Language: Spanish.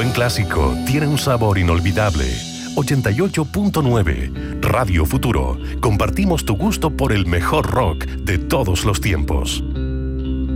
buen clásico tiene un sabor inolvidable. 88.9 Radio Futuro. Compartimos tu gusto por el mejor rock de todos los tiempos.